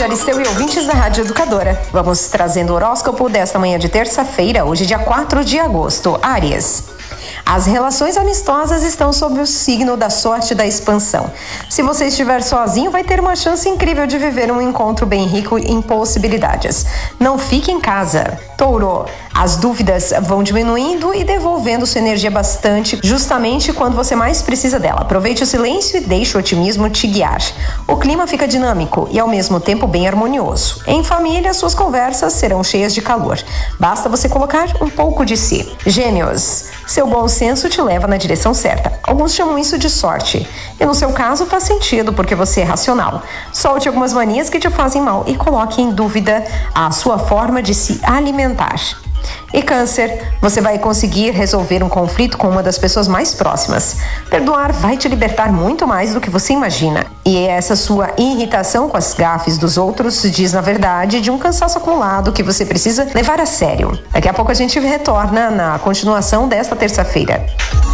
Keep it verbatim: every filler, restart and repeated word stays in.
Aristeu e ouvintes da Rádio Educadora. Vamos trazendo o horóscopo desta manhã de terça-feira, hoje dia quatro de agosto. Áries. As relações amistosas estão sob o signo da sorte e da expansão. Se você estiver sozinho, vai ter uma chance incrível de viver um encontro bem rico em possibilidades. Não fique em casa. Touro. As dúvidas vão diminuindo e devolvendo sua energia bastante, justamente quando você mais precisa dela. Aproveite o silêncio e deixe o otimismo te guiar. O clima fica dinâmico e ao mesmo tempo bem harmonioso. Em família, suas conversas serão cheias de calor. Basta você colocar um pouco de si. Gêmeos. Seu bom senso te leva na direção certa. Alguns chamam isso de sorte. E no seu caso faz sentido porque você é racional. Solte algumas manias que te fazem mal e coloque em dúvida a sua forma de se alimentar. E Câncer, você vai conseguir resolver um conflito com uma das pessoas mais próximas. Perdoar vai te libertar muito mais do que você imagina. E essa sua irritação com as gafes dos outros diz, na verdade, de um cansaço acumulado que você precisa levar a sério. Daqui a pouco a gente retorna na continuação desta terça-feira.